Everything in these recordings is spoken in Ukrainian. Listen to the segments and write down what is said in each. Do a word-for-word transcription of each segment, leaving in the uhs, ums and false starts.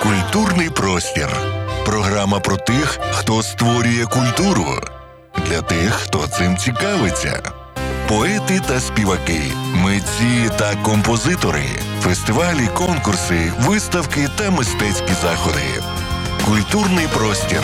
Культурний простір. Програма про тих, хто створює культуру. Для тих, хто цим цікавиться. Поети та співаки, митці та композитори, фестивалі, конкурси, виставки та мистецькі заходи. Культурний простір.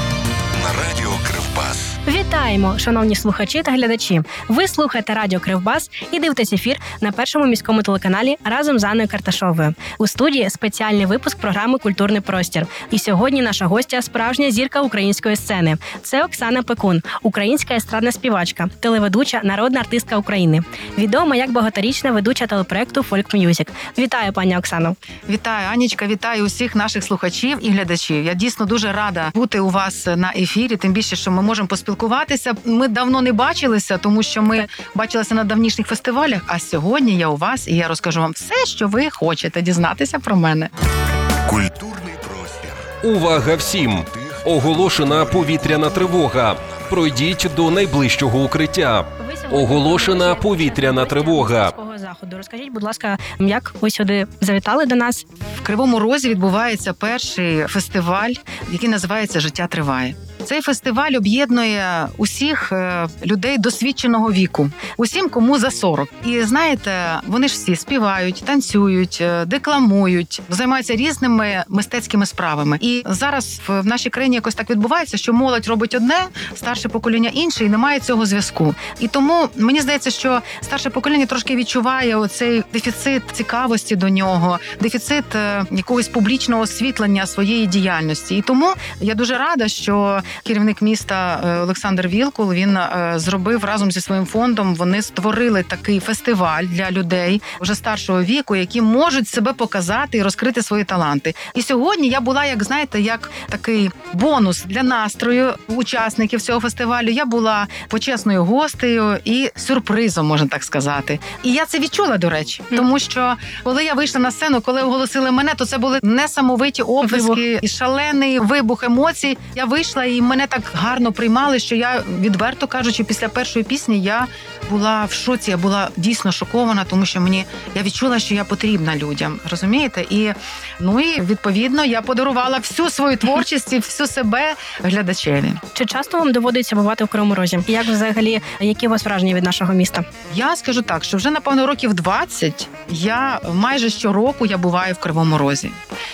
На радіо Кривбас. Вітаємо, шановні слухачі та глядачі! Ви слухаєте радіо Кривбас і дивитесь ефір на першому міському телеканалі разом з Анною Карташовою. У студії спеціальний випуск програми «Культурний простір». І сьогодні наша гостя – справжня зірка української сцени. Це Оксана Пекун, українська естрадна співачка, телеведуча, народна артистка України. Відома як багаторічна ведуча телепроекту «Фольк М'юзик». Вітаю, пані Оксано! Вітаю, Анічка, вітаю усіх наших слухачів і глядачів. Я дійсно дуже рада бути у вас на ефірі, тим більше, що ми можемо поспілкуватися. Ми давно не бачилися, тому що ми бачилися на давнішніх фестивалях, а сьогодні я у вас, і я розкажу вам все, що ви хочете дізнатися про мене. Культурний простір. Увага всім! Оголошена повітряна тривога. Пройдіть до найближчого укриття. Оголошена повітряна тривога. Заходу. Розкажіть, будь ласка, як ви сюди завітали до нас? В Кривому Розі відбувається перший фестиваль, який називається «Життя триває». Цей фестиваль об'єднує усіх людей досвідченого віку, усім, кому за сорок. І знаєте, вони ж всі співають, танцюють, декламують, займаються різними мистецькими справами. І зараз в нашій країні якось так відбувається, що молодь робить одне, старше покоління інше, і немає цього зв'язку. І тому мені здається, що старше покоління трошки відчуває оцей дефіцит цікавості до нього, дефіцит якогось публічного освітлення своєї діяльності. І тому я дуже рада, що керівник міста Олександр Вілкул, він зробив разом зі своїм фондом, вони створили такий фестиваль для людей вже старшого віку, які можуть себе показати і розкрити свої таланти. І сьогодні я була, як знаєте, як такий бонус для настрою учасників цього фестивалю. Я була почесною гостею і сюрпризом, можна так сказати. І я це відчула, до речі, тому що коли я вийшла на сцену, коли оголосили мене, то це були несамовиті оплески і шалений вибух емоцій. Я вийшла і мене так гарно приймали, що я, відверто кажучи, після першої пісні я була в шоці, я була дійсно шокована, тому що мені, я відчула, що я потрібна людям, розумієте? І, ну і, відповідно, я подарувала всю свою творчість і всю себе глядачеві. Чи часто вам доводиться бувати в Кривому Розі? І як взагалі, які у вас враження від нашого міста? Я скажу так, що вже, напевно, років двадцять я майже щороку я буваю в Кривому Розі.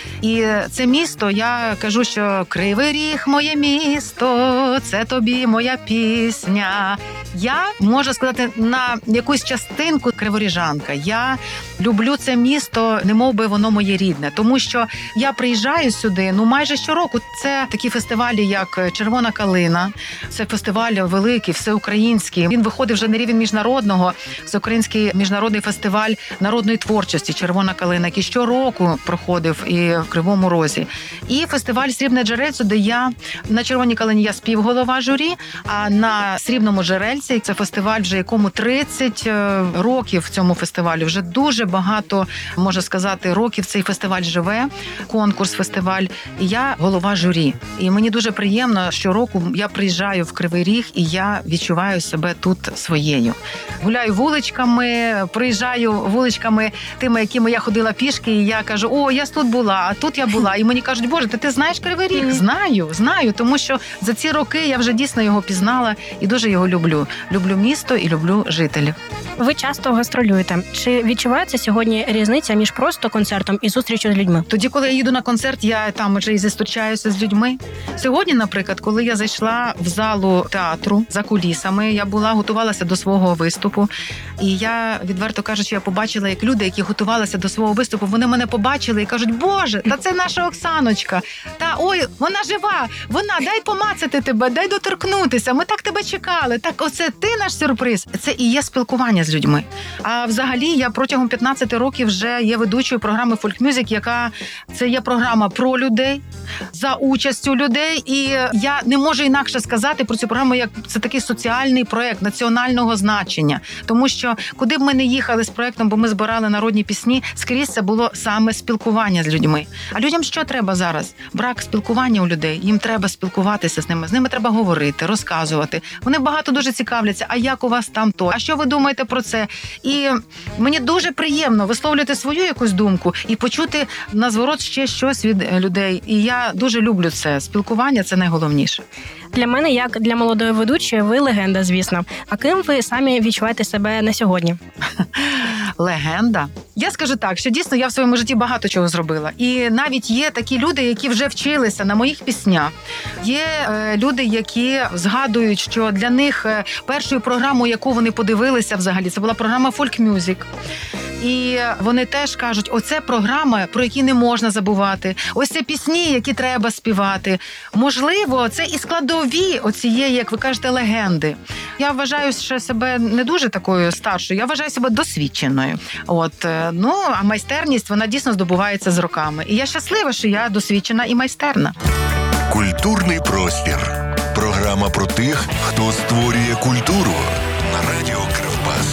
І це місто, я кажу, що Кривий Ріг – моє місто, це тобі моя пісня. Я, можу сказати, на якусь частинку криворіжанка. Я люблю це місто, немов би воно моє рідне. Тому що я приїжджаю сюди, ну, майже щороку. Це такі фестивалі, як «Червона калина». Це фестиваль великий, всеукраїнський. Він виходить вже на рівень міжнародного. Всеукраїнський міжнародний фестиваль народної творчості «Червона калина», який щороку проходив і в Кривому Розі. І фестиваль «Срібне джерельце», де я на «Червоній калині» я співголова журі, а на «Срібному джерельці» це фестиваль, вже якому тридцять років цьому фестивалю. Вже дуже багато, можна сказати, років цей фестиваль живе, конкурс-фестиваль. І я голова журі. І мені дуже приємно, щороку я приїжджаю в Кривий Ріг, і я відчуваю себе тут своєю. Гуляю вуличками, приїжджаю вуличками тими, якими я ходила пішки, і я кажу, о, я тут була, а тут я була. І мені кажуть, боже, ти, ти знаєш Кривий Ріг? Знаю, знаю, тому що за ці роки я вже дійсно його пізнала і дуже його люблю. Люблю місто і люблю жителів. Ви часто гастролюєте. Чи відчувається сьогодні різниця між просто концертом і зустрічю з людьми? Тоді, коли я їду на концерт, я там вже і зустрічаюся з людьми. Сьогодні, наприклад, коли я зайшла в залу театру за кулісами, я була, готувалася до свого виступу. І я, відверто кажучи, я побачила, як люди, які готувалися до свого виступу, вони мене побачили і кажуть, боже, та це наша Оксаночка. Та, ой, вона жива, вона, дай помацати тебе, дай доторкнутися, ми так тебе чекали. Так, оце ти наш сюрприз. Це і є спілкування з людьми. А взагалі я протягом п'ятнадцяти років вже є ведучою програми «Фольк М'юзик», яка це є програма про людей, за участю людей. І я не можу інакше сказати про цю програму, як це такий соціальний проєкт національного значення. Тому що куди б ми не їхали з проєктом, бо ми збирали народні пісні, скрізь це було саме спілкування з людьми. А людям що треба зараз? Брак спілкування у людей. Їм треба спілкуватися з ними. З ними треба говорити, розказувати. Вони багато дуже цікавляться. А як у вас там то? А що ви думаєте про про це. І мені дуже приємно висловлювати свою якусь думку і почути на зворот ще щось від людей. І я дуже люблю це. Спілкування – це найголовніше. Для мене, як для молодої ведучої, ви легенда, звісно. А ким ви самі відчуваєте себе на сьогодні? Легенда? Я скажу так, що дійсно я в своєму житті багато чого зробила. І навіть є такі люди, які вже вчилися на моїх піснях. Є е, люди, які згадують, що для них е, першою програмою, яку вони подивилися взагалі, це була програма «Folk Music». І вони теж кажуть, оце програма, про які не можна забувати. Ось це пісні, які треба співати. Можливо, це і складові оцієї, як ви кажете, легенди. Я вважаю ще себе не дуже такою старшою, я вважаю себе досвідченою. От, ну, а майстерність, вона дійсно здобувається з роками. І я щаслива, що я досвідчена і майстерна. Культурний простір. Програма про тих, хто створює культуру на радіо Кривбас.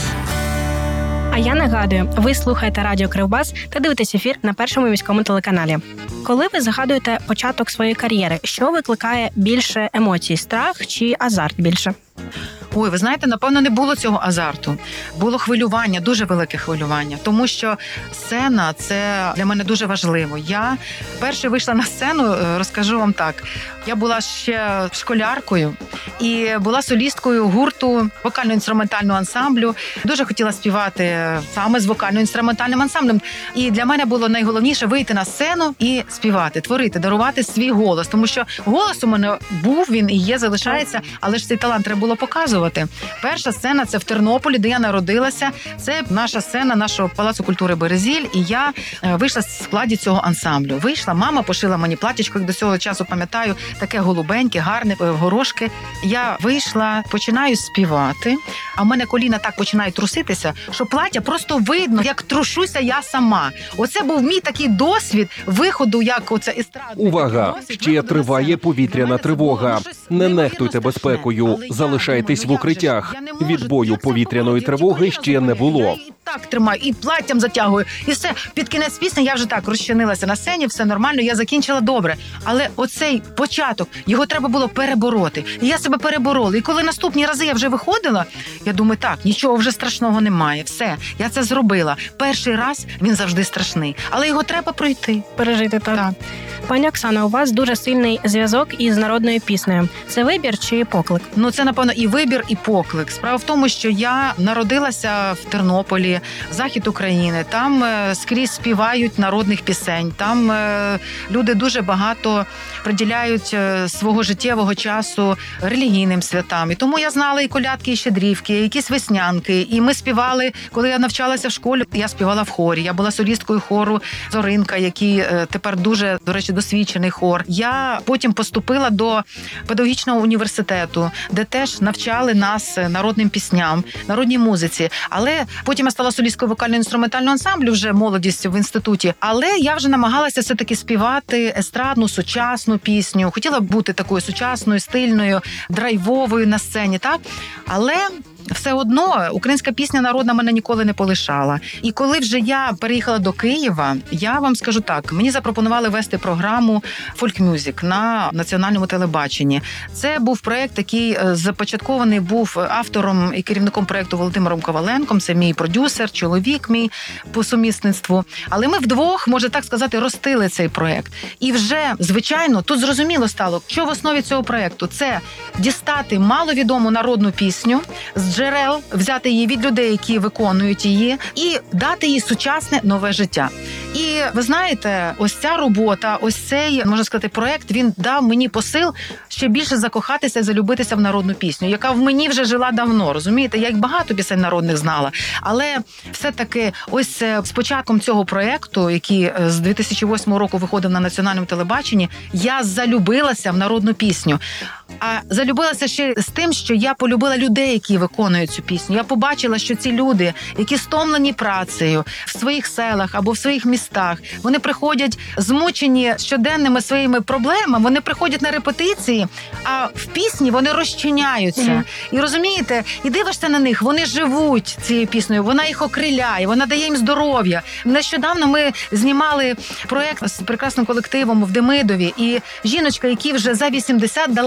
А я нагадую, ви слухаєте Радіо Кривбас та дивитесь ефір на Першому міському телеканалі. Коли ви згадуєте початок своєї кар'єри, що викликає більше емоцій – страх чи азарт більше? Ой, ви знаєте, напевно, не було цього азарту. Було хвилювання, дуже велике хвилювання. Тому що сцена – це для мене дуже важливо. Я перше вийшла на сцену, розкажу вам так. Я була ще школяркою і була солісткою гурту вокально-інструментального ансамблю. Дуже хотіла співати саме з вокально-інструментальним ансамблем. І для мене було найголовніше вийти на сцену і співати, творити, дарувати свій голос. Тому що голос у мене був, він і є, залишається, але ж цей талант треба було показувати. Перша сцена – це в Тернополі, де я народилася. Це наша сцена нашого Палацу культури «Березіль». І я вийшла в складі цього ансамблю. Вийшла, мама пошила мені платічко, як до цього часу пам'ятаю, таке голубеньке, гарне, горошки. Я вийшла, починаю співати, а в мене коліна так починають труситися, що плаття просто видно, як трушуся я сама. Оце був мій такий досвід виходу, як оце естрадний. Увага! Ще триває повітряна тривога. Не нехтуйте безпекою, залишайтесь в укриттях. Відбою повітряної тривоги ще не було. Так тримаю, і платтям затягую, і все. Під кінець пісні я вже так розчинилася на сцені, все нормально, я закінчила добре. Але оцей початок, його треба було перебороти. І я себе переборола. І коли наступні рази я вже виходила, я думаю, так, нічого вже страшного немає. Все, я це зробила. Перший раз він завжди страшний, але його треба пройти. Пережити, так. Так. Пані Оксано, у вас дуже сильний зв'язок із народною піснею. Це вибір чи поклик? Ну, це, напевно, і вибір, і поклик. Справа в тому, що я народилася в Тернополі, захід України. Там е, скрізь співають народних пісень. Там е, люди дуже багато приділяють е, свого життєвого часу релігійним святам. І тому я знала і колядки, і щедрівки, і якісь веснянки. І ми співали, коли я навчалася в школі, я співала в хорі. Я була солісткою хору «Зоринка», який е, тепер дуже, до речі, досвідчений хор. Я потім поступила до педагогічного університету, де теж навчали нас народним пісням, народній музиці. Але потім я стала солісткою вокально-інструментального ансамблю, вже молодість в інституті. Але я вже намагалася все-таки співати естрадну, сучасну пісню. Хотіла бути такою сучасною, стильною, драйвовою на сцені, так? Але все одно українська пісня народна мене ніколи не полишала. І коли вже я переїхала до Києва, я вам скажу так, мені запропонували вести програму «Folk Music» на національному телебаченні. Це був проєкт, який започаткований був автором і керівником проєкту Володимиром Коваленком. Це мій продюсер, чоловік мій по сумісництву. Але ми вдвох, може так сказати, ростили цей проєкт. І вже, звичайно, тут зрозуміло стало, що в основі цього проєкту. Це дістати маловідому народну пісню з джерел, взяти її від людей, які виконують її, і дати їй сучасне нове життя. І ви знаєте, ось ця робота, ось цей, можна сказати, проект, він дав мені посил ще більше закохатися і залюбитися в народну пісню, яка в мені вже жила давно, розумієте? Я їх багато пісень народних знала, але все-таки ось з початком цього проекту, який з дві тисячі восьмого року виходив на національному телебаченні, я залюбилася в народну пісню. А залюбилася ще з тим, що я полюбила людей, які виконують цю пісню. Я побачила, що ці люди, які стомлені працею в своїх селах або в своїх містах, вони приходять змучені щоденними своїми проблемами, вони приходять на репетиції, а в пісні вони розчиняються. Mm-hmm. І розумієте, і дивишся на них, вони живуть цією піснею, вона їх окриляє, вона дає їм здоров'я. Нещодавно ми знімали проєкт з прекрасним колективом в Демидові, і жіночка, якій вже за вісімдесят далеко,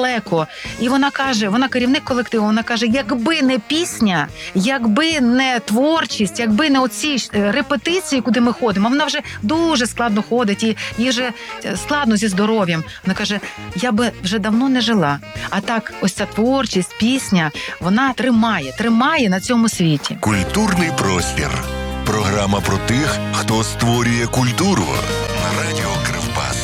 чудово. І вона каже, вона керівник колективу, вона каже, якби не пісня, якби не творчість, якби не оці репетиції, куди ми ходимо, вона вже дуже складно ходить, і їй вже складно зі здоров'ям. Вона каже, я би вже давно не жила. А так, ось ця творчість, пісня, вона тримає, тримає на цьому світі. Культурний простір. Програма про тих, хто створює культуру. На радіо Кривбас.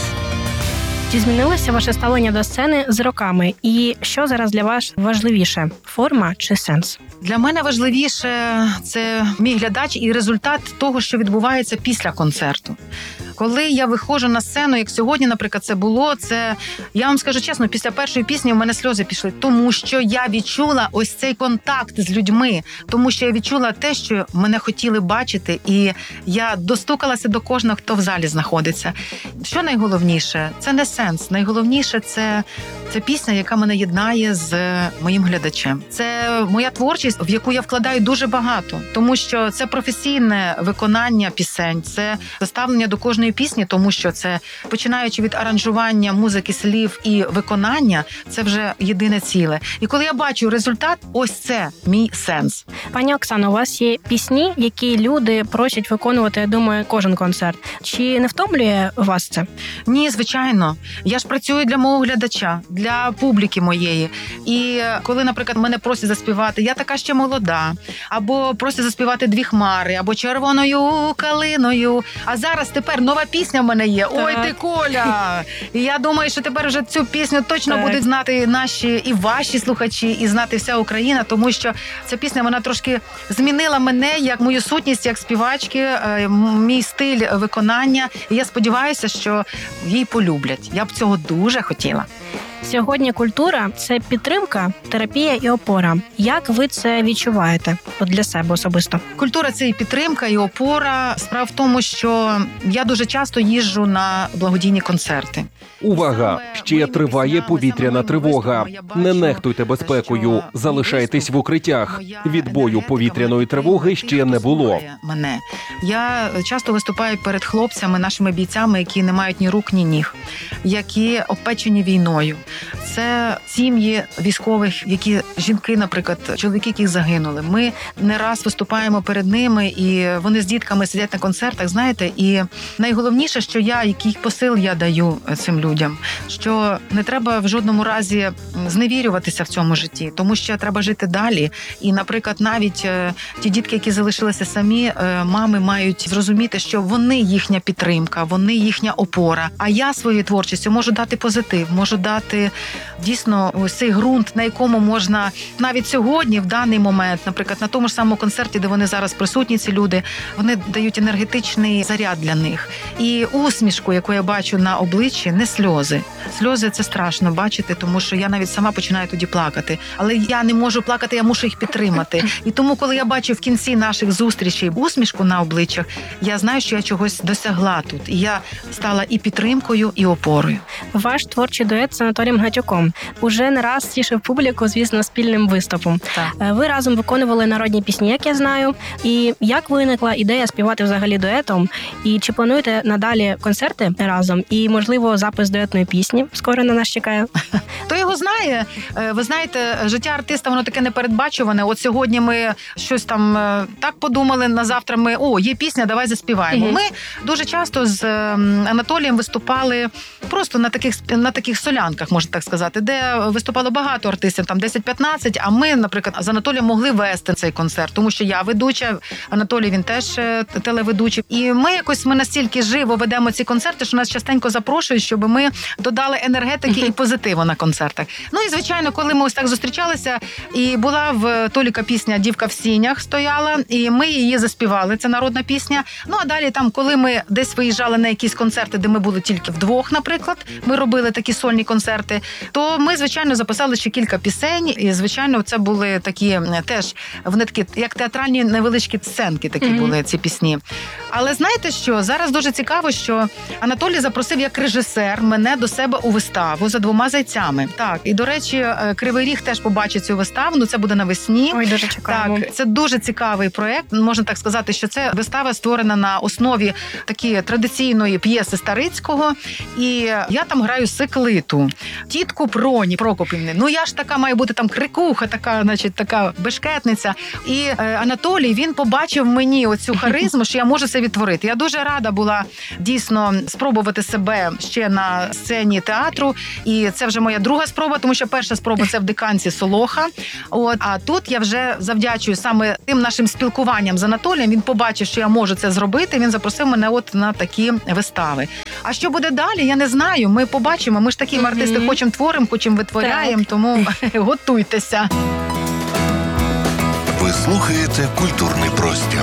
Чи змінилося ваше ставлення до сцени з роками? І що зараз для вас важливіше – форма чи сенс? Для мене важливіше – це мій глядач і результат того, що відбувається після концерту. Коли я виходжу на сцену, як сьогодні, наприклад, це було, це, я вам скажу чесно, після першої пісні в мене сльози пішли, тому що я відчула ось цей контакт з людьми, тому що я відчула те, що мене хотіли бачити, і я достукалася до кожного, хто в залі знаходиться. Що найголовніше? Це не сенс. Найголовніше – це, це пісня, яка мене єднає з моїм глядачем. Це моя творчість, в яку я вкладаю дуже багато, тому що це професійне виконання пісень, це заставлення до кожної пісні, тому що це, починаючи від аранжування, музики, слів і виконання, це вже єдине ціле. І коли я бачу результат, ось це мій сенс. Пані Оксано, у вас є пісні, які люди просять виконувати, я думаю, кожен концерт. Чи не втомлює вас це? Ні, звичайно. Я ж працюю для мого глядача, для публіки моєї. І коли, наприклад, мене просять заспівати, я така ще молода, або просять заспівати «Дві хмари», або «Червоною калиною». А зараз тепер нова пісня в мене є. Так. Ой, ти Коля! І я думаю, що тепер вже цю пісню точно так будуть знати наші і ваші слухачі, і знати вся Україна, тому що ця пісня, вона трошки змінила мене, як мою сутність, як співачки, мій стиль виконання. І я сподіваюся, що її полюблять. Я б цього дуже хотіла. Сьогодні культура – це підтримка, терапія і опора. Як ви це відчуваєте от для себе особисто? Культура – це і підтримка, і опора. Справа в тому, що я дуже часто їжджу на благодійні концерти. Увага! Ще триває повітряна тривога. Не нехтуйте безпекою, залишайтесь в укриттях. Відбою повітряної тривоги ще не було. Мене. Я часто виступаю перед хлопцями, нашими бійцями, які не мають ні рук, ні ніг, які обпечені війною. Це сім'ї військових, які жінки, наприклад, чоловіки, які загинули. Ми не раз виступаємо перед ними, і вони з дітками сидять на концертах, знаєте, і найголовніше, що я, який посил я даю цим людям, що не треба в жодному разі зневірюватися в цьому житті, тому що треба жити далі. І, наприклад, навіть ті дітки, які залишилися самі, мами мають зрозуміти, що вони їхня підтримка, вони їхня опора. А я своєю творчістю можу дати позитив, можу дати дійсно ось цей ґрунт, на якому можна навіть сьогодні, в даний момент, наприклад, на тому ж самому концерті, де вони зараз присутні, ці люди, вони дають енергетичний заряд для них. І усмішку, яку я бачу на обличчі, не сльози. Сльози – це страшно бачити, тому що я навіть сама починаю тоді плакати. Але я не можу плакати, я мушу їх підтримати. І тому, коли я бачу в кінці наших зустрічей усмішку на обличчях, я знаю, що я чогось досягла тут. І я стала і підтримкою, і опорою. Ваш творчий дует з Анатолієм Гатюком уже не раз тішив публіку, звісно, спільним виступом. Так. Ви разом виконували народні пісні, як я знаю. І як виникла ідея співати взагалі дуетом? І чи плануєте надалі концерти разом? І, можливо, запис дуетної пісні скоро на нас чекає? Хто його знає? Ви знаєте, життя артиста, воно таке непередбачуване. От сьогодні ми щось там так подумали, на завтра ми, о, є пісня, давай заспіваємо. Угу. Ми дуже часто з Анатолієм виступали просто на таких, на таких солянках, можна так сказати, де виступало багато артистів, там десять-п'ятнадцять, а ми, наприклад, з Анатолієм могли вести цей концерт, тому що я ведуча, Анатолій, він теж телеведучий. І ми якось, ми настільки живо ведемо ці концерти, що нас частенько запрошують, щоб ми додали енергетики і позитиву на концертах. Ну і, звичайно, коли ми ось так зустрічалися, і була в Толіка пісня «Дівка в сінях» стояла, і ми її заспівали, це народна пісня. Ну, а далі там, коли ми десь виїжджали на якісь концерти, де ми були тільки вдвох, наприклад, ми робили такі сольні концерти, то ми, звичайно, записали ще кілька пісень, і, звичайно, це були такі теж, вони такі, як театральні невеличкі сценки такі mm-hmm. були, ці пісні. Але знаєте що, зараз дуже цікаво, що Анатолій запросив як режисер мене до себе у виставу «За двома зайцями». нами. Так, і, до речі, Кривий Ріг теж побачить цю виставу, ну це буде навесні. Ой, дуже чекаємо. Так, це дуже цікавий проєкт, можна так сказати, що це вистава створена на основі такі традиційної п'єси Старицького, і я там граю Сиклиту, тітку Проні Прокопівни. Ну я ж така має бути там крикуха, така, значить, така бешкетниця. І е, Анатолій, він побачив в мені оцю харизму, що я можу це відтворити. Я дуже рада була дійсно спробувати себе ще на сцені театру, і це вже моя друга спроба, тому що перша спроба це в Диканці Солоха. От, а тут я вже завдячую саме тим нашим спілкуванням з Анатолієм. Він побачив, що я можу це зробити. Він запросив мене от на такі вистави. А що буде далі, я не знаю. Ми побачимо. Ми ж такі mm-hmm. артисти хочемо творимо, хочемо витворяємо, тому готуйтеся. Ви слухаєте «Культурний простір».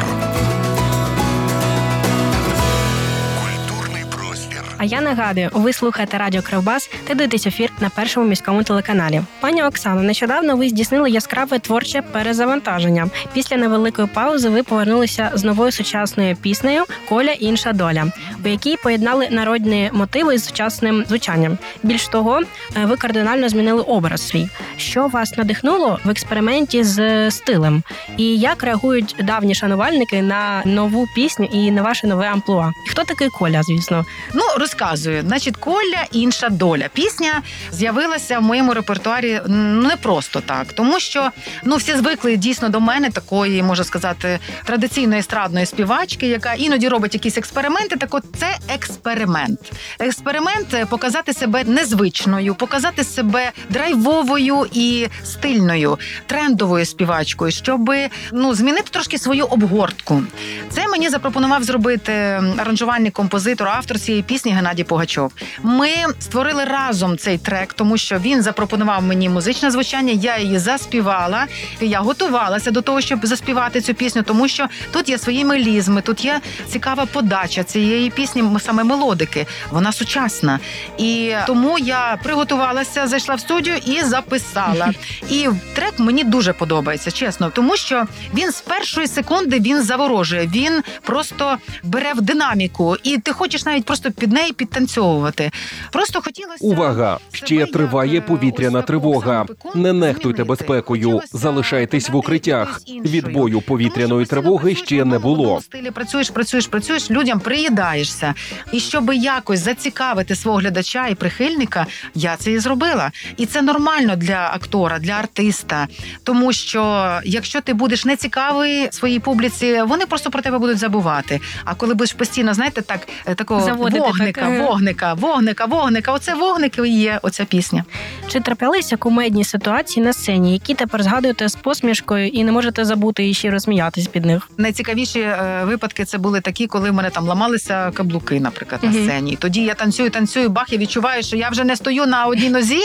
А я нагадую, ви слухаєте радіо Кривбас та дивитесь ефір на першому міському телеканалі. Пані Оксано, нещодавно ви здійснили яскраве творче перезавантаження. Після невеликої паузи ви повернулися з новою сучасною піснею «Коля. Інша доля», у якій поєднали народні мотиви з сучасним звучанням. Більш того, ви кардинально змінили образ свій. Що вас надихнуло в експерименті з стилем? І як реагують давні шанувальники на нову пісню і на ваше нове амплуа? І хто такий Коля, звісно? Ну, розказую. Значить, «Коля. Інша доля». Пісня з'явилася в моєму репертуарі не просто так, тому що, ну, всі звикли дійсно до мене, такої, можна сказати, традиційної естрадної співачки, яка іноді робить якісь експерименти. Так от, це експеримент. Експеримент показати себе незвичною, показати себе драйвовою і стильною, трендовою співачкою, щоб, ну, змінити трошки свою обгортку. Це мені запропонував зробити аранжувальний композитор, автор цієї пісні Геннадій Пугачов. Ми створили разом цей трек, тому що він запропонував мені музичне звучання, я її заспівала, я готувалася до того, щоб заспівати цю пісню, тому що тут є свої мелізми, тут є цікава подача цієї пісні, саме мелодики, вона сучасна. І тому я приготувалася, зайшла в студію і записала. І трек мені дуже подобається, чесно, тому що він з першої секунди він заворожує, він просто бере в динаміку, і ти хочеш навіть просто під неї підтанцьовувати. Просто хотілося... Увага! Ще триває повітряна тривога. Не нехтуйте безпекою, залишайтесь в укриттях. Відбою повітряної тривоги ще не було. Працюєш, працюєш, працюєш, людям приїдаєшся. І щоб якось зацікавити свого глядача і прихильника, я це і зробила. І це нормально для актора, для артиста. Тому що, якщо ти будеш нецікавий своїй публіці, вони просто про тебе будуть забувати. А коли будеш постійно, знаєте, так, такого заводити, вогника, так. вогника, вогника, вогника, оце вогник і є оця пісня. Чи траплялися кумедні ситуації на сцені, які тепер згадуєте з посмішкою і не можете забути і ще розсміятись під них? Найцікавіші е, випадки це були такі, коли в мене там ламалися каблуки, наприклад, на сцені. І тоді я танцюю, танцюю, бах, я відчуваю, що я вже не стою на одній нозі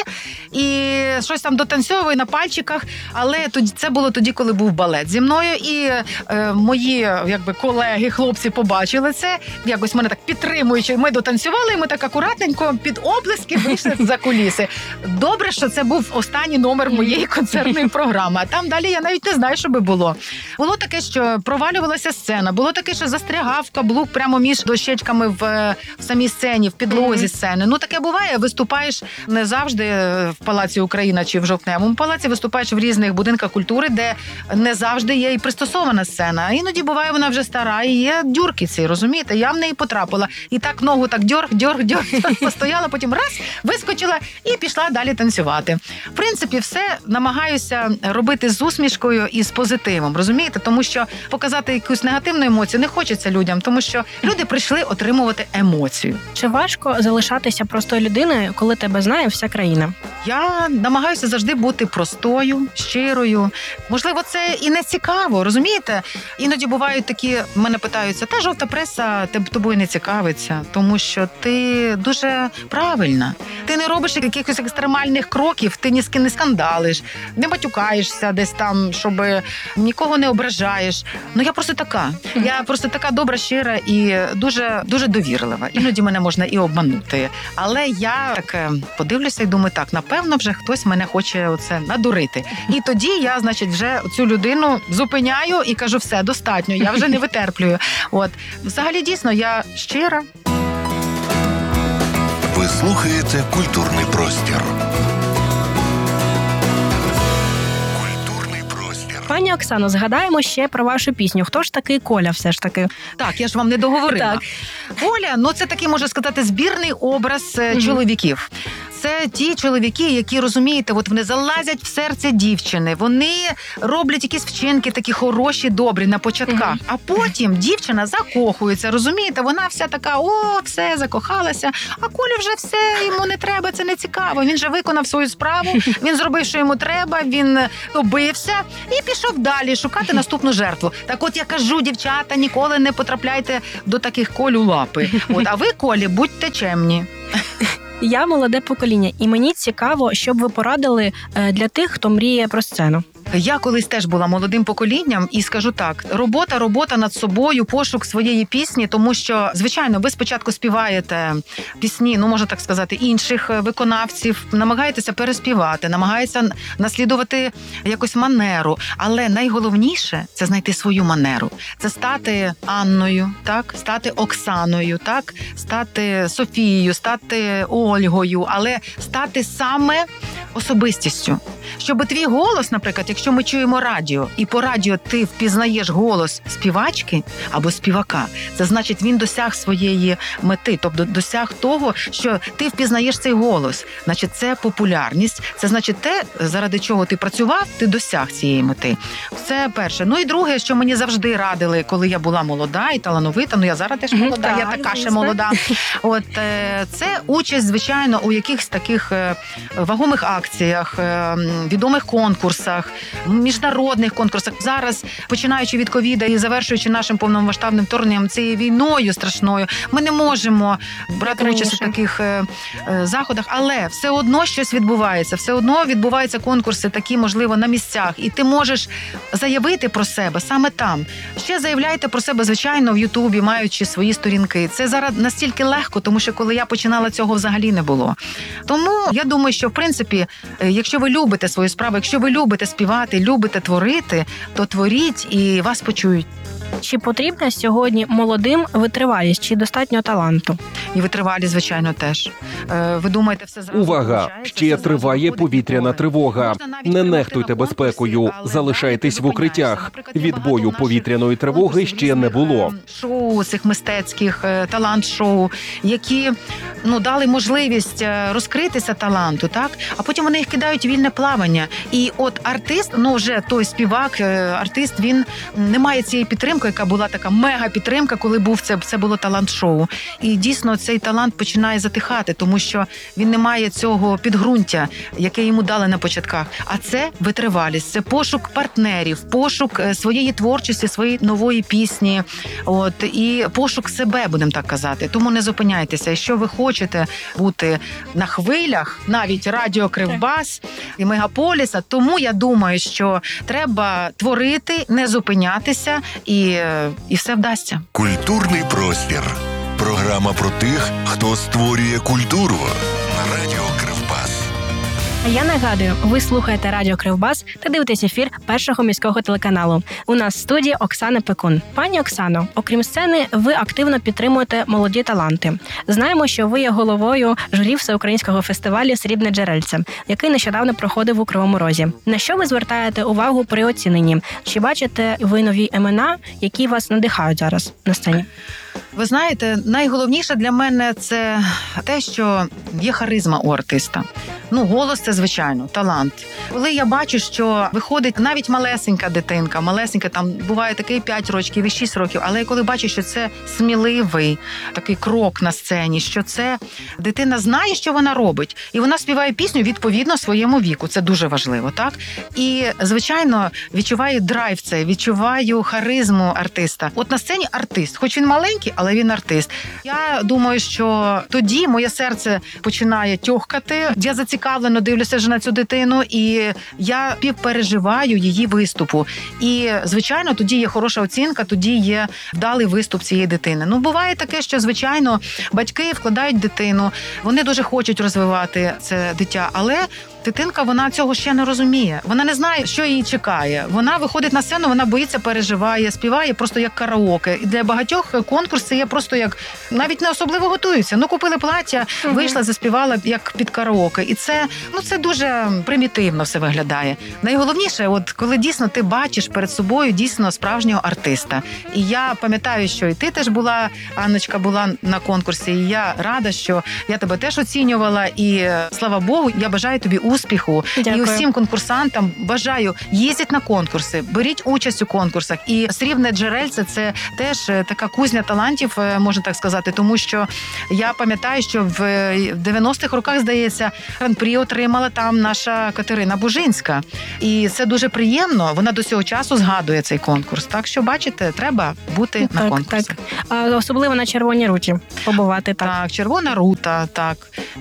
і щось там дотанцьовую на пальчиках, але тоді це було тоді, коли був балет зі мною, і е, мої, якби, колеги, хлопці побачили це, якось мене так підтримуючи, ми дотанцювали, і ми так акуратненько під оплески вийшли за куліси. Добре, що це був останній номер моєї концертної програми, а там далі я навіть не знаю, що би було. Було таке, що провалювалася сцена, було таке, що застрягав каблук прямо між дощечками в, в самій сцені, в підлозі сцени. Ну, таке буває, виступаєш не завжди в Палаці Україна чи в Жовтневому палаці, виступаєш в різних будинках культури, де не завжди є і пристосована сцена. А іноді буває, вона вже стара, і є дюрки ці, розумієте? Я в неї потрапила. І так ногу так дьорг, дьорг, дьорг, постояла, потім раз, вискочила і пішла далі танцювати. В принципі, все намагаюся робити з усмішкою і з позитивом, розумієте? Тому що показати якусь негативну емоцію не хочеться людям, тому що люди прийшли отримувати емоцію. Чи важко залишатися простою людиною, коли тебе знає вся країна? Я намагаюся завжди бути простою, щирою. Можливо, це і не цікаво, розумієте? Іноді бувають такі, мене питаються, та жовта преса тобою не цікавиться, тому що ти дуже правильна. Ти не робиш якихось екстремальних кроків, ти ні з ким не скандалиш, не матюкаєшся десь там, щоб нікого не ображаєш. Ну, я просто така. Я просто така добра, щира і дуже, дуже довірлива. Іноді мене можна і обманути. Але я так подивлюся і думаю, так, напевно, вже хтось мене хоче оце надурити. І тоді я, значить, вже цю людину зупиняю і кажу, все, достатньо, я вже не витерплюю. От. Взагалі, дійсно, я щира. Ви слухаєте «Культурний простір». Пані Оксано, згадаємо ще про вашу пісню. Хто ж такий Коля все ж таки? Так, я ж вам не договорила. Так. Коля, ну це такий, можна сказати, збірний образ mm-hmm. чоловіків. Це ті чоловіки, які, розумієте, от вони залазять в серце дівчини, вони роблять якісь вчинки такі хороші, добрі на початках, mm-hmm. а потім дівчина закохується, розумієте, вона вся така, о, все, закохалася, а Колі вже все, йому не треба, це не цікаво, він же виконав свою справу, він зробив, що йому треба, він добився і пішов далі шукати наступну жертву. Так от я кажу, дівчата, ніколи не потрапляйте до таких Коль у лапи. От, а ви, Колі, будьте чемні. Я молоде покоління, і мені цікаво, щоб ви порадили для тих, хто мріє про сцену. Я колись теж була молодим поколінням і скажу так, робота, робота над собою, пошук своєї пісні, тому що, звичайно, ви спочатку співаєте пісні, ну, можна так сказати, інших виконавців, намагаєтеся переспівати, намагаєтеся наслідувати якусь манеру, але найголовніше – це знайти свою манеру, це стати Анною, так, стати Оксаною, так, стати Софією, стати Ольгою, але стати саме особистістю. Щоб твій голос, наприклад, якщо ми чуємо радіо, і по радіо ти впізнаєш голос співачки або співака, це значить, він досяг своєї мети, тобто досяг того, що ти впізнаєш цей голос. Значить, це популярність, це значить те, заради чого ти працював, ти досяг цієї мети. Це перше. Ну і друге, що мені завжди радили, коли я була молода і талановита, ну я зараз теж молода, mm-hmm, я так, така ще молода. От, це участь, звичайно, у якихось таких вагомих акціях, відомих конкурсах, міжнародних конкурсах. Зараз, починаючи від ковіда і завершуючи нашим повномасштабним вторгненням, цією війною страшною, ми не можемо брати участь у таких е, е, заходах, але все одно щось відбувається, все одно відбуваються конкурси такі, можливо, на місцях, і ти можеш заявити про себе саме там. Ще заявляйте про себе, звичайно, в Ютубі, маючи свої сторінки. Це зараз настільки легко, тому що коли я починала, цього взагалі не було. Тому я думаю, що, в принципі, якщо ви любите свою справу, якщо ви любите співати, любите творити, то творіть і вас почують. Чи потрібна сьогодні молодим витривалість, чи достатньо таланту? І витривалість, звичайно, теж. Ви думаєте, все зразу Увага! Ще триває повітряна тривога. Не нехтуйте безпекою, залишайтесь в укриттях. Відбою повітряної тривоги ще не було. Шоу цих мистецьких, талант-шоу, які, ну, дали можливість розкритися таланту, так? А потім вони їх кидають у вільне плавання. І от артист, ну вже той співак, артист, він не має цієї підтримки, яка була така мега-підтримка, коли був це, це було талант-шоу. І дійсно цей талант починає затихати, тому що він не має цього підґрунтя, яке йому дали на початках. А це витривалість, це пошук партнерів, пошук своєї творчості, своєї нової пісні, от, і пошук себе, будемо так казати. Тому не зупиняйтеся. Якщо ви хочете бути на хвилях, навіть радіо Кривбас і Мегаполіса, тому я думаю, що треба творити, не зупинятися, і, і все вдасться. Культурний простір. Програма про тих, хто створює культуру. На радіо Кривбас. А я нагадую, ви слухаєте Радіо Кривбас та дивитесь ефір Першого міського телеканалу. У нас в студії Оксана Пекун. Пані Оксано, окрім сцени, ви активно підтримуєте молоді таланти. Знаємо, що ви є головою журі всеукраїнського фестивалю «Срібне джерельце», який нещодавно проходив у Кривому Розі. На що ви звертаєте увагу при оціненні? Чи бачите ви нові імена, які вас надихають зараз на сцені? Ви знаєте, найголовніше для мене це те, що є харизма у артиста. Ну, голос – це, звичайно, талант. Коли я бачу, що виходить навіть малесенька дитинка, малесенька, там буває такий п'ять років і шість років, але коли бачу, що це сміливий такий крок на сцені, що це дитина знає, що вона робить, і вона співає пісню відповідно своєму віку. Це дуже важливо, так? І, звичайно, відчуваю драйв цей, відчуваю харизму артиста. От на сцені артист, хоч він маленький, але він артист. Я думаю, що тоді моє серце починає тьохкати. Я зацікавлено дивлюся вже на цю дитину, і я півпереживаю її виступу. І, звичайно, тоді є хороша оцінка, тоді є вдалий виступ цієї дитини. Ну, буває таке, що, звичайно, батьки вкладають дитину, вони дуже хочуть розвивати це дитя, але Дитинка, вона цього ще не розуміє. Вона не знає, що її чекає. Вона виходить на сцену, вона боїться, переживає, співає просто як караоке. І для багатьох конкурс це є просто як навіть не особливо готуються. Ну, купили плаття, угу. вийшла, заспівала як під караоке. І це, ну, це дуже примітивно все виглядає. Найголовніше, от коли дійсно ти бачиш перед собою дійсно справжнього артиста. І я пам'ятаю, що і ти теж була, Анночка, була на конкурсі. І я рада, що я тебе теж оцінювала. І слава Богу, я бажаю тобі успіху. Дякую. І усім конкурсантам бажаю їздіть на конкурси, беріть участь у конкурсах. І Срібне джерельце – це теж така кузня талантів, можна так сказати, тому що я пам'ятаю, що в дев'яностих роках, здається, гран-прі отримала там наша Катерина Бужинська. І це дуже приємно, вона до цього часу згадує цей конкурс. Так що, бачите, треба бути так, на конкурсі. Так. А особливо на Червоній руті побувати. Так, так, Червона рута, так.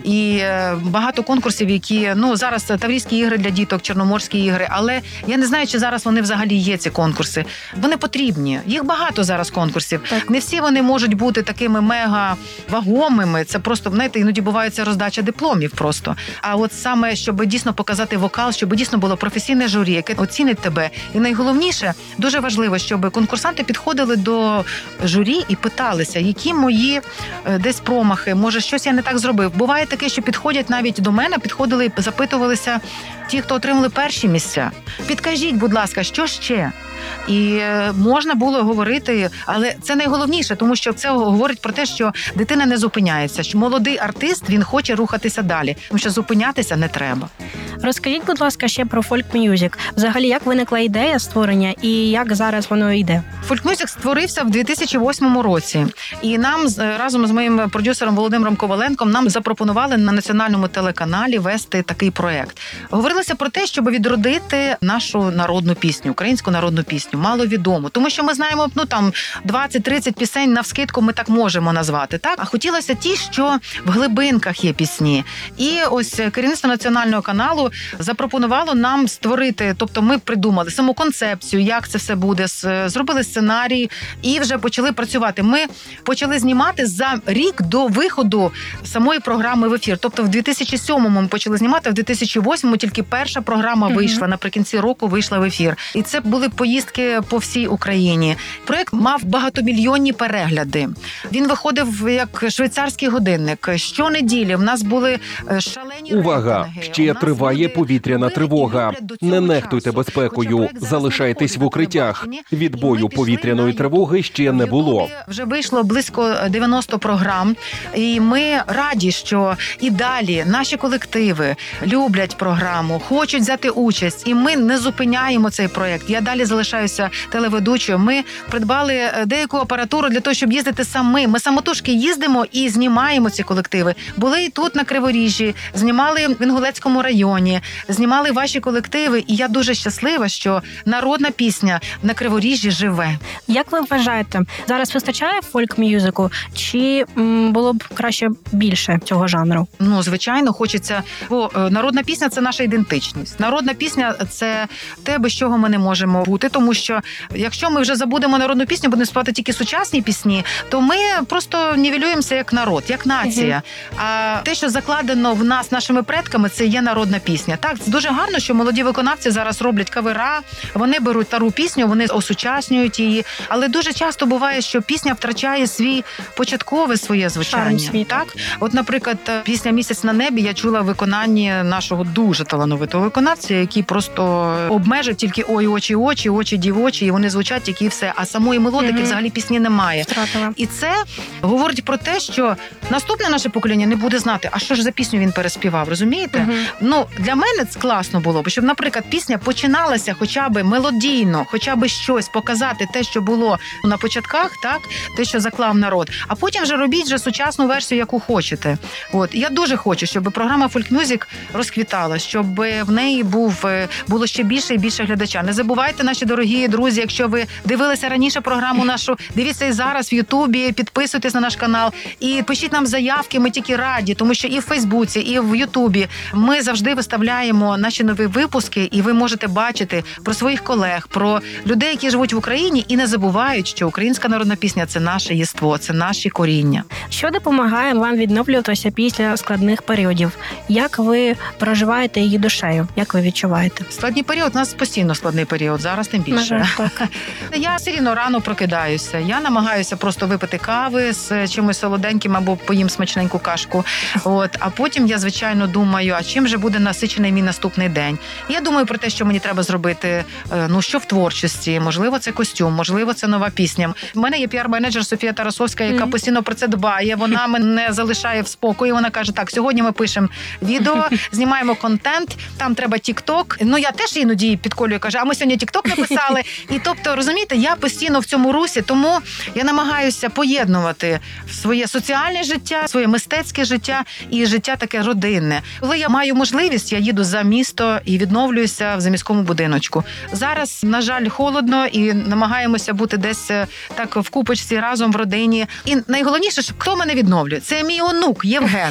І багато конкурсів, які, ну, зараз Таврійські ігри для діток, Чорноморські ігри, але я не знаю, чи зараз вони взагалі є, ці конкурси. Вони потрібні. Їх багато зараз конкурсів. Так. Не всі вони можуть бути такими мега вагомими. Це просто, знаєте, іноді буває це роздача дипломів просто. А от саме, щоб дійсно показати вокал, щоб дійсно було професійне журі, яке оцінить тебе. І найголовніше, дуже важливо, щоб конкурсанти підходили до журі і питалися, які мої десь промахи, може, щось я не так зробив. Буває таке, що підходять навіть до мене, підходили і запитувалися ті, хто отримали перші місця. Підкажіть, будь ласка, що ще? І можна було говорити, але це найголовніше, тому що це говорить про те, що дитина не зупиняється, що молодий артист, він хоче рухатися далі, тому що зупинятися не треба. Розкажіть, будь ласка, ще про фольк-мюзик. Взагалі, як виникла ідея створення і як зараз воно йде? Фольк-мюзик створився в дві тисячі восьмому році. І нам, разом з моїм продюсером Володимиром Коваленком, нам запропонували на національному телеканалі вести такий проєкт. Говорилося про те, щоб відродити нашу народну пісню, українську народну пісню, маловідому. Тому що ми знаємо, ну там двадцять-тридцять пісень навскидку ми так можемо назвати, так? А хотілося ті, що в глибинках є пісні. І ось керівництво національного каналу запропонувало нам створити, тобто ми придумали саму концепцію, як це все буде, зробили сценарій і вже почали працювати. Ми почали знімати за рік до виходу самої програми в ефір. Тобто в дві тисячі сьомому ми почали знімати, а в дві тисячі восьмому тільки перша програма вийшла, mm-hmm. наприкінці року вийшла в ефір. І це були поїздки по всій Україні. Проєкт мав багатомільйонні перегляди. Він виходив як швейцарський годинник. Щонеділі в нас були шалені Увага! рейтинги. Ще триває повітряна тривога. Не нехтуйте безпекою, залишайтесь в укриттях. Відбою повітряної тривоги ще не було. Вже вийшло близько дев'яносто програм, і ми раді, що і далі наші колективи люблять програму, хочуть взяти участь, і ми не зупиняємо цей проєкт. Я далі залишаюся телеведучою. Ми придбали деяку апаратуру для того, щоб їздити самі. Ми самотужки їздимо і знімаємо ці колективи. Були і тут, на Криворіжжі, знімали в Інгулецькому районі, знімали ваші колективи, і я дуже щаслива, що народна пісня на Криворіжжі живе. Як ви вважаєте, зараз вистачає фольк-мюзику, чи м, було б краще більше цього жанру? Ну, звичайно, хочеться, бо народна пісня – це наша ідентичність. Народна пісня – це те, без чого ми не можемо бути, тому що якщо ми вже забудемо народну пісню, будемо співати тільки сучасні пісні, то ми просто нівелюємося як народ, як нація. Uh-huh. А те, що закладено в нас нашими предками, це є народна пісня. Так, це дуже гарно, що молоді виконавці зараз роблять кавера, вони беруть стару пісню, вони осучаснюють її, але дуже часто буває, що пісня втрачає свій початкове своє звучання. Так? От, наприклад, пісня «Місяць на небі» я чула в виконанні нашого дуже талановитого виконавця, який просто обмежив тільки «ой, очі, очі, очі, дівочі», і вони звучать тільки все, а самої мелодики mm-hmm. взагалі пісні немає. Втратила. І це говорить про те, що наступне наше покоління не буде знати, а що ж за пісню він переспівав, розумієте? Mm-hmm. Ну, для мене це класно було, щоб, наприклад, пісня починалася хоча б мелодійно, хоча б щось показати, те, що було на початках, так, те, що заклав народ, а потім вже робіть вже сучасну версію, яку хочете. От. Я дуже хочу, щоб програма фольк-мюзик розквітала, щоб в неї був, було ще більше і більше глядача. Не забувайте, наші дорогі дорогі друзі, якщо ви дивилися раніше програму нашу, дивіться і зараз в Ютубі, підписуйтесь на наш канал і пишіть нам заявки, ми тільки раді, тому що і в Фейсбуці, і в Ютубі ми завжди виставляємо наші нові випуски, і ви можете бачити про своїх колег, про людей, які живуть в Україні і не забувають, що українська народна пісня – це наше єство, це наші коріння. Що допомагає вам відновлюватися після складних періодів? Як ви проживаєте її душею? Як ви відчуваєте? Складний період, у нас постійно складний період, зараз тим більше. Ага, так. Я все рівно рано прокидаюся. Я намагаюся просто випити кави з чимось солоденьким або поїм смачненьку кашку. От, а потім я, звичайно, думаю, а чим же буде насичений мій наступний день? Я думаю про те, що мені треба зробити, ну, що в творчості. Можливо, це костюм, можливо, це нова пісня. У мене є піар-менеджер Софія Тарасовська, яка mm-hmm. постійно про це дбає. Вона мене залишає в спокої. Вона каже, так, сьогодні ми пишемо відео, знімаємо контент, там треба тік-ток. Ну, я теж іноді підколюю, каже, а ми сьогодні тік-ток написали. І, тобто, розумієте, я постійно в цьому русі, тому я намагаюся поєднувати своє соціальне життя, своє мистецьке життя і життя таке родинне. Коли я маю можливість, я їду за місто і відновлююся в заміському будиночку. Зараз, на жаль, холодно і намагаємося бути десь так в купочці разом в родині. І найголовніше, що хто мене відновлює? Це мій онук Євген.